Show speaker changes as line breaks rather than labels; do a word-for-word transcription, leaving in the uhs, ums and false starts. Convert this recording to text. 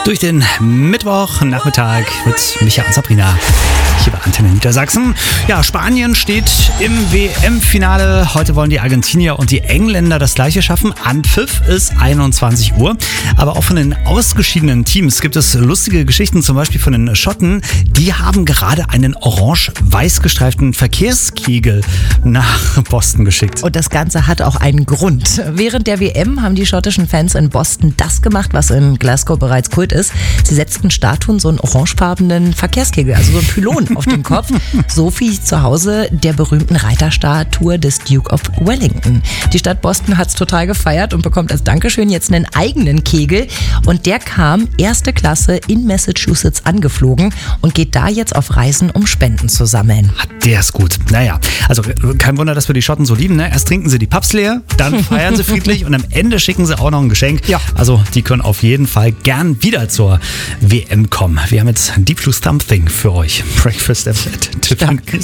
durch den Mittwochnachmittag mit Micha und Sabrina hier bei Antenne Niedersachsen. Ja, Spanien steht im W M-Finale. Heute wollen die Argentinier und die Engländer das Gleiche schaffen. Anpfiff ist einundzwanzig Uhr. Aber auch von den ausgeschiedenen Teams gibt es lustige Geschichten, zum Beispiel von den Schotten. Die haben gerade einen orange-weiß gestreiften Verkehrskegel nach Boston geschickt.
Und das Ganze hat auch einen Grund. Während der W M haben die schottischen Fans in Boston das gemacht, was in Glasgow bereits Kult ist. Sie setzten Statuen so einen orangefarbenen Verkehrskegel, also so einen Pylon auf den Kopf. So wie zu Hause der berühmten Reiterstatue des Duke of Wellington. Die Stadt Boston hat es total gefeiert und bekommt als Dankeschön jetzt einen eigenen Kegel. Und der kam erste Klasse in Massachusetts angeflogen und geht da jetzt auf Reisen, um Spenden zu sammeln.
Der ist gut. Naja, also kein Wunder, dass wir die Schotten so lieben. Ne? Erst trinken sie die Pubs leer, dann feiern sie friedlich und am Ende schicken sie auch noch ein Geschenk.
Ja.
Also die können auf jeden Fall gern wieder zur W M kommen. Wir haben jetzt Deep Blue Something für euch. Breakfast at Tiffany.